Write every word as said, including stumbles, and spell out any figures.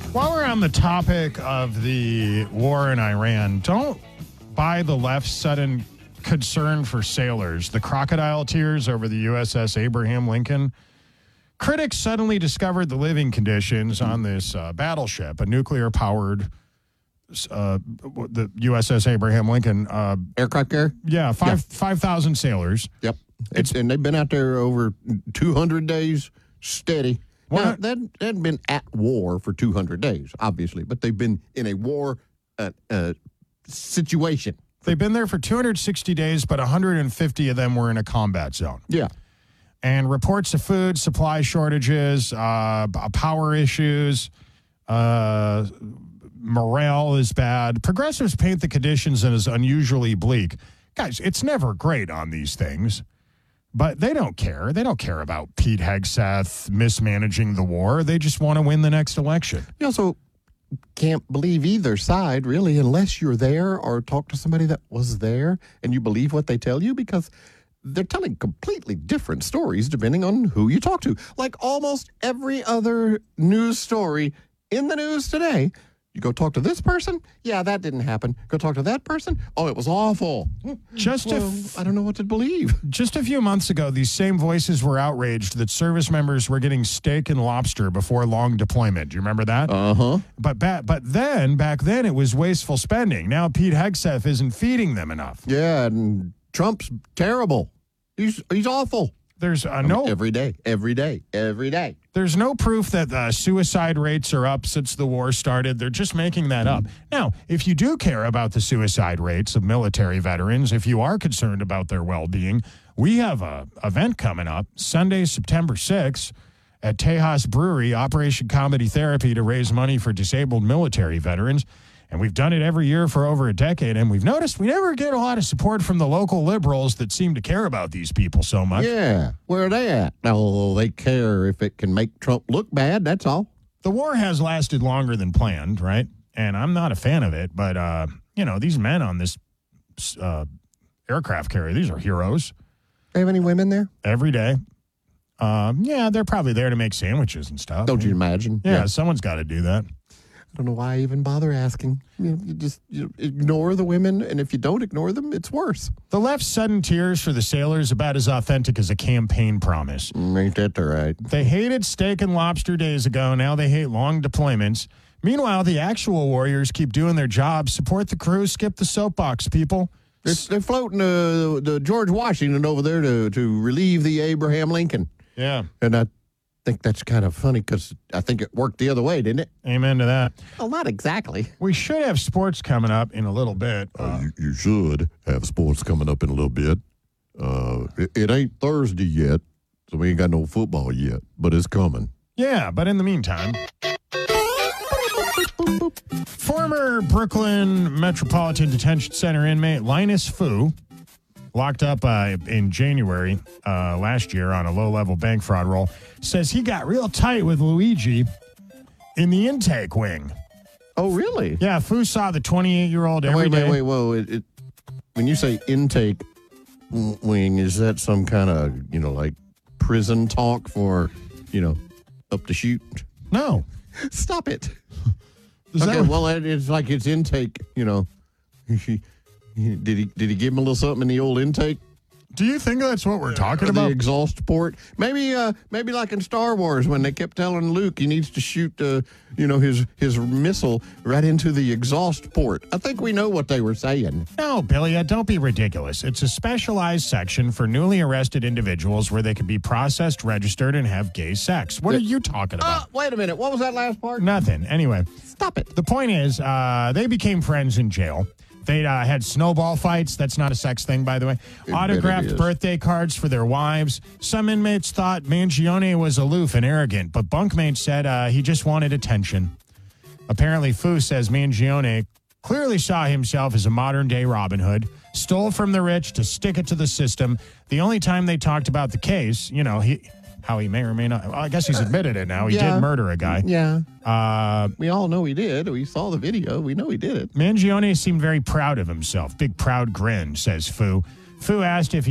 While we're on the topic of the war in Iran, don't buy the left's sudden concern for sailors, the crocodile tears over the U S S Abraham Lincoln. Critics suddenly discovered the living conditions on this uh, battleship, a nuclear-powered uh, the U S S Abraham Lincoln. Uh, Aircraft carrier? Yeah, five yeah. five thousand sailors. Yep. It's, and they've been out there over two hundred days steady. Now, that they hadn't been at war for two hundred days, obviously, but they've been in a war uh, uh, situation. They've been there for two hundred sixty days, but one hundred fifty of them were in a combat zone. Yeah. And reports of food supply shortages, uh, power issues, uh, morale is bad. Progressives paint the conditions as unusually bleak. Guys, it's never great on these things, but they don't care. They don't care about Pete Hegseth mismanaging the war. They just want to win the next election. You also can't believe either side, really, unless you're there or talk to somebody that was there and you believe what they tell you, because they're telling completely different stories depending on who you talk to. Like almost every other news story in the news today, you go talk to this person, yeah, that didn't happen. Go talk to that person, oh, it was awful. Just well, a f- I don't know what to believe. Just a few months ago, these same voices were outraged that service members were getting steak and lobster before long deployment. Do you remember that? Uh-huh. But ba- but then, back then, it was wasteful spending. Now Pete Hegseth isn't feeding them enough. Yeah, and Trump's terrible. He's he's awful. There's uh, I no mean, every day, every day, every day. There's no proof that uh, suicide rates are up since the war started. They're just making that up. Now, if you do care about the suicide rates of military veterans, if you are concerned about their well-being, we have a event coming up Sunday, September sixth at Tejas Brewery, Operation Comedy Therapy, to raise money for disabled military veterans. And we've done it every year for over a decade, and we've noticed we never get a lot of support from the local liberals that seem to care about these people so much. Yeah, where are they at? Oh, they care if it can make Trump look bad, that's all. The war has lasted longer than planned, right? And I'm not a fan of it, but, uh, you know, these men on this uh, aircraft carrier, these are heroes. They have any women there? Every day. Um, yeah, they're probably there to make sandwiches and stuff. Don't you imagine? Yeah, yeah. Someone's got to do that. I don't know why I even bother asking. You know, you just you ignore the women, and if you don't ignore them, it's worse. The left's sudden tears for the sailors about as authentic as a campaign promise. Mm, ain't that right? They hated steak and lobster days ago. Now they hate long deployments. Meanwhile, the actual warriors keep doing their jobs. Support the crew. Skip the soapbox, people. They're, they're floating uh, the George Washington over there to, to relieve the Abraham Lincoln. Yeah. And I think that's kind of funny because I think it worked the other way, didn't it? Amen to that. Well, not exactly. We should have sports coming up in a little bit. Uh, uh, you, you should have sports coming up in a little bit. Uh, it, it ain't Thursday yet, so we ain't got no football yet, but it's coming. Yeah, but in the meantime, former Brooklyn Metropolitan Detention Center inmate Linus Fu, locked up uh, in January uh, last year on a low-level bank fraud roll, says he got real tight with Luigi in the intake wing. Oh, really? Yeah, Fu saw the twenty-eight-year-old every wait, day. Wait, wait, whoa. It, it, when you say intake wing, is that some kind of, you know, like prison talk for, you know, up to shoot? No. Stop it. Is okay, that- well, it's like it's intake, you know. Did he did he give him a little something in the old intake? Do you think that's what we're talking uh, about? The exhaust port? Maybe uh, maybe like in Star Wars when they kept telling Luke he needs to shoot uh, you know, his, his missile right into the exhaust port. I think we know what they were saying. No, Billy, uh, don't be ridiculous. It's a specialized section for newly arrested individuals where they can be processed, registered, and have gay sex. What Yeah. are you talking about? Uh, wait a minute. What was that last part? Nothing. Anyway. Stop it. The point is, uh, they became friends in jail. They uh, had snowball fights. That's not a sex thing, by the way. It Autographed is. birthday cards for their wives. Some inmates thought Mangione was aloof and arrogant, but bunkmates said uh, he just wanted attention. Apparently, Fu says Mangione clearly saw himself as a modern-day Robin Hood, stole from the rich to stick it to the system. The only time they talked about the case, you know, he... how he may or may not. Well, I guess he's admitted it now. He Yeah. did murder a guy. Yeah. Uh, We all know he did. We saw the video. We know he did it. Mangione seemed very proud of himself. Big proud grin, says Fu. Fu asked if he